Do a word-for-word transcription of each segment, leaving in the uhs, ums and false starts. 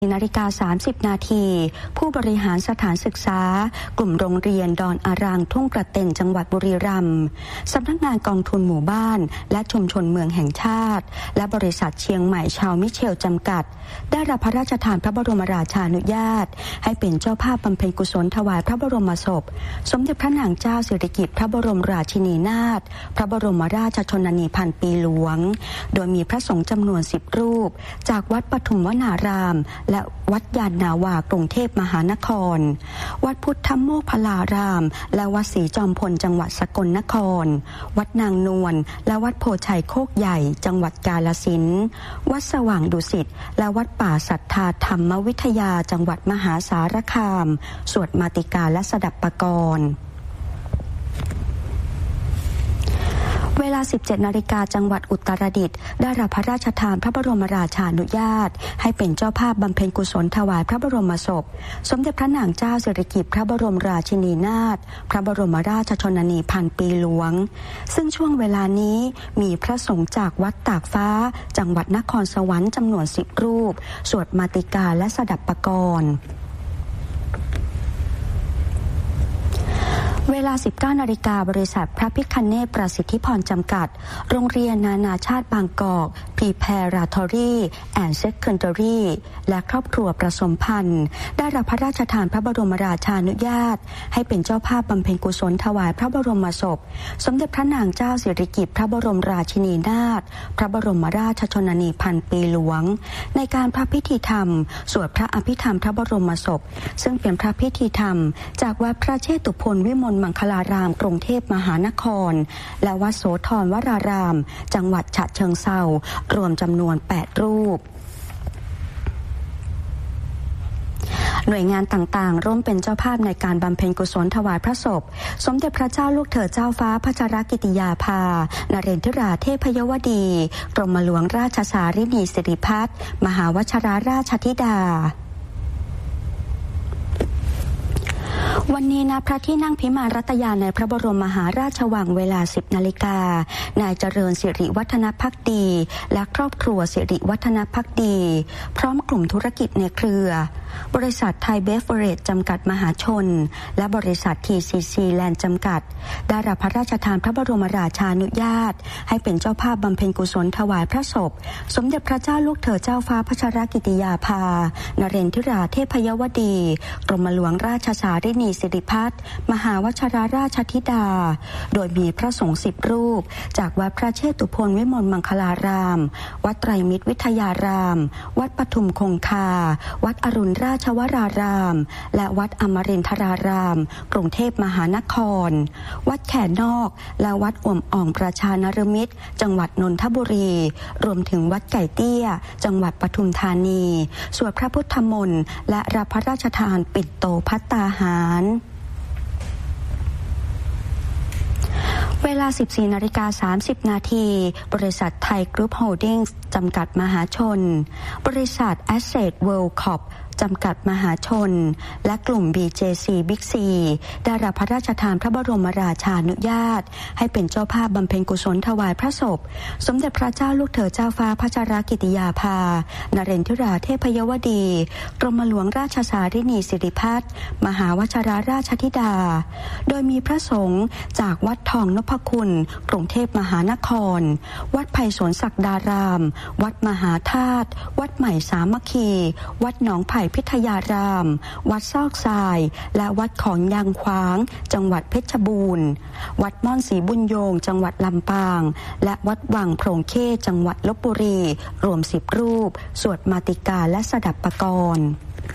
นาฬิกาสามสิบนาทีผู้บริหารสถานศึกษากลุ่มโรงเรียนดอนอารางทุ่งกระเต็นจังหวัดบุรีรัมย์สำนักงานกองทุนหมู่บ้านและชุมชนเมืองแห่งชาติและบริษัทเชียงใหม่ชาวมิเชลจำกัดได้รับพระราชทานพระบรมราชานุญาตให้เป็นเจ้าภาพบำเพ็ญกุศลถวายพระบรมศพสมเด็จพระนางเจ้าสิริกิติ์พระบรมราชินีนาถพระบรมราชชนนีพันปีหลวงโดยมีพระสงฆ์จำนวนสิบรูปจากวัดปทุมวนารามและวัดยานนาวากรุงเทพมหานครวัดพุทธโมกขลารามและวัดศรีจอมพลจังหวัดสกลนครวัดนางนวลและวัดโพชัยโคกใหญ่จังหวัดกาฬสินธุ์วัดสว่างดุสิตและวัดป่าศรัทธาธรรมวิทยาจังหวัดมหาสารคามสวดมาติกาและสดับปกรณ์เวลา สิบเจ็ดนาฬิกาจังหวัดอุตรดิตถ์ได้รับพระราชทานพระบรมราชานุญาตให้เป็นเจ้าภาพบำเพ็ญกุศลถวายพระบรมศพสมเด็จพระนางเจ้าสิริกิติ์พระบรมราชินีนาถพระบรมราชชนนีพันปีหลวงซึ่งช่วงเวลานี้มีพระสงฆ์จากวัดตากฟ้าจังหวัดนครสวรรค์จำนวนสิบรูปสวดมาติกาและสดับปกรณ์เวลา สิบเก้านาฬิกาบริษัทพระพิคเนศประสิทธิพรจำกัดโรงเรียนนานาชาติบางกอก Preparatory and Secondary และครอบครัวประสมพันธ์ได้รับพระราชทานพระบรมราชานุญาตให้เป็นเจ้าภาพบำเพ็ญกุศลถวายพระบรมศพสมเด็จพระนางเจ้าสิริกิติ์พระบรมราชินีนาถพระบรมราชชนนีพันปีหลวงในการพระพิธีธรรมสวดพระอภิธรรมพระบรมศพซึ่งเป็นพระพิธีธรรมจากวัดพระเชตุพนวิมลมังคลารามกรุงเทพมหานครและวัดโสธรวรารามจังหวัดฉะเชิงเทรารวมจำนวนแปดรูปหน่วยงานต่างๆร่วมเป็นเจ้าภาพในการบำเพ็ญกุศลถวายพระศพสมเด็จพระเจ้าลูกเธอเจ้าฟ้าพัชรกิติยาภานเรนทิราเทพยวดีกรมหลวงราชสารินีสิริพัฒน์มหาวชิราราชธิดาวันนี้ณพระที่นั่งพิมานรัตยาในพระบรมมหาราชวังเวลา สิบนาฬิกานายเจริญสิริวัฒนภักดีและครอบครัวสิริวัฒนภักดีพร้อมกลุ่มธุรกิจในเครือบริษัทไทยเบฟเวอเรจจำกัดมหาชนและบริษัท ที ซี ซี แลนด์จำกัดได้รับพระราชทานพระบรมราชานุญาตให้เป็นเจ้าภาพบำเพ็ญกุศลถวายพระศพสมเด็จพระเจ้าลูกเธอเจ้าฟ้าพัชรกิติยาภานเรนทิราเทพยวดีกรมหลวงราชสารินีสิริพัฒน์มหาวชิราราชธิดาโดยมีพระสงฆ์สิบรูปจากวัดพระเชตุพนวิมลมังคลารามวัดไตรมิตรวิทยารามวัดปทุมคงคาวัดอรุณราชวรารามและวัดอมรินทรารามกรุงเทพมหานครวัดแขนนอกและวัดอ่วมอ่องประชานรมิตรจังหวัดนนทบุรีรวมถึงวัดไก่เตี้ยจังหวัดปทุมธานีสวดพระพุทธมนต์และรับพระราชทานปิ่นโตภัตตาหารเวลา สิบสี่นาฬิกาสามสิบนาทีบริษัทไทยกรุ๊ปโฮลดิ้งส์จำกัดมหาชนบริษัท Asset World Corpจำกัดมหาชนและกลุ่ม บี เจ ซี Big C ได้รับพระราชทานพระบรมราชานุญาตให้เป็นเจ้าภาพบำเพ็ญกุศลถวายพระศพสมเด็จพระเจ้าลูกเธอเจ้าฟ้าพัชรกิติยาภานเรนทิราเทพยวดีกรมหลวงราชสารินีสิริพัฒน์มหาวชิราราชธิดาโดยมีพระสงฆ์จากวัดทองนพคุณกรุงเทพมหานครวัดไผ่สวนศักดารามวัดมหาธาตุวัดใหม่สามัคคีวัดหนองไผ่พิทยารามวัดซอกทรายและวัดของยางขวางจังหวัดเพชรบูรณ์วัดม่อนศรีบุญโยงจังหวัดลำปางและวัดวังโพรงเข้จังหวัดลพบุรีรวมสิบรูปสวดมาติกาและสดับปกรณ์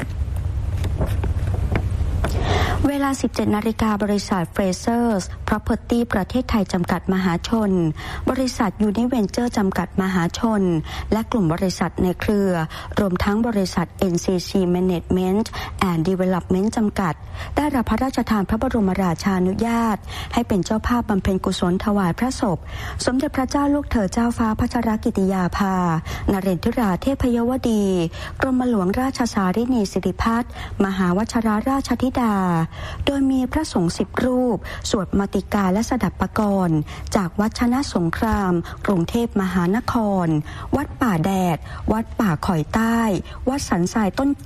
เวลา สิบเจ็ดนาฬิกาบริษัท Frasers Property ประเทศไทยจำกัดมหาชนบริษัท Univenture จำกัดมหาชนและกลุ่มบริษัทในเครือรวมทั้งบริษัท เอ็น ซี ซี Management and Development จำกัดได้รับพระราชทานพระบรมราชานุญาตให้เป็นเจ้าภาพบำเพ็ญกุศลถวายพระศพสมเด็จพระเจ้าลูกเธอเจ้าฟ้าพัชรกิติยาภานเรนทิราเทพยวดีกรมหลวงราชสารินีสิริพัฒน์มหาวชิราราชธิดาโดยมีพระสงฆ์สิบรูปสวดมาติกาและสดับปกรณ์จากวัดชนะสงครามกรุงเทพมหานครวัดป่าแดดวัดป่าข่อยใต้วัดสันทรายต้น